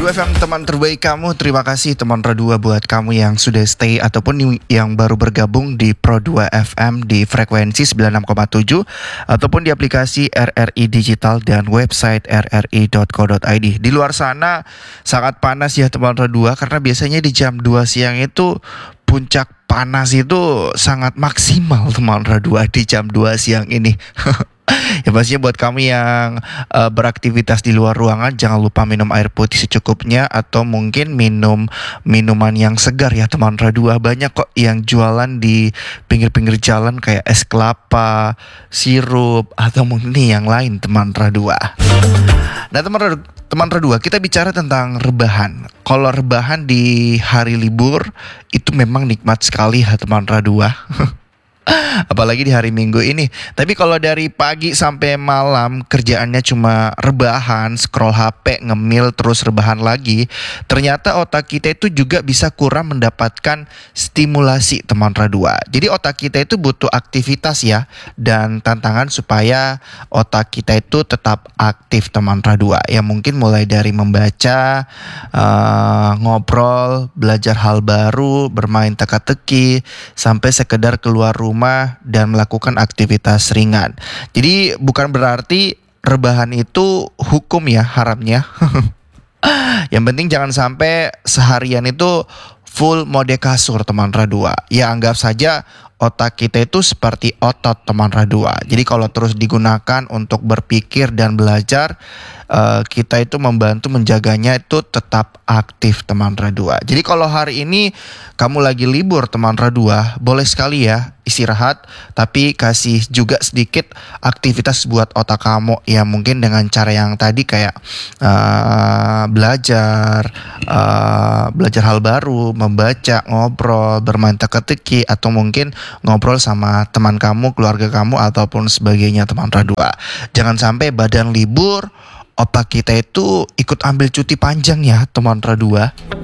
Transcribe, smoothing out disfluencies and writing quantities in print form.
FM teman terbaik kamu. Terima kasih teman Pro 2 buat kamu yang sudah stay ataupun yang baru bergabung di Pro 2 FM di frekuensi 96,7 ataupun di aplikasi RRI Digital dan website rri.co.id. Di luar sana sangat panas ya teman Pro 2 karena biasanya di jam 2 siang itu puncak panas itu sangat maksimal teman Pro 2 di jam 2 siang ini. Ya pastinya buat kamu yang beraktivitas di luar ruangan, jangan lupa minum air putih secukupnya atau mungkin minum minuman yang segar ya teman Radio 2. Banyak kok yang jualan di pinggir-pinggir jalan kayak es kelapa, sirup atau mungkin yang lain teman Radio 2. Nah teman Radio 2, kita bicara tentang rebahan. Kalau rebahan di hari libur itu memang nikmat sekali ya teman Radio 2. Apalagi di hari Minggu ini. Tapi kalau dari pagi sampai malam kerjaannya cuma rebahan, scroll HP, ngemil, terus rebahan lagi, ternyata otak kita itu juga bisa kurang mendapatkan stimulasi teman Radua. Jadi otak kita itu butuh aktivitas ya, dan tantangan supaya otak kita itu tetap aktif teman Radua. Ya mungkin mulai dari membaca, ngobrol, belajar hal baru, bermain teka-teki, sampai sekedar keluar rumah dan melakukan aktivitas ringan. Jadi bukan berarti rebahan itu hukum ya, haramnya. Yang penting jangan sampai seharian itu full mode kasur teman Radua. Ya anggap saja otak kita itu seperti otot teman Radua. Jadi kalau terus digunakan untuk berpikir dan belajar, kita itu membantu menjaganya itu tetap aktif teman Radua. Jadi kalau hari ini kamu lagi libur teman Radua, boleh sekali ya istirahat, tapi kasih juga sedikit aktivitas buat otak kamu. Ya mungkin dengan cara yang tadi kayak belajar hal baru, membaca, ngobrol, bermain teka-teki, atau mungkin ngobrol sama teman kamu, keluarga kamu, ataupun sebagainya teman Radua. Jangan sampai badan libur, otak kita itu ikut ambil cuti panjang ya teman Radua.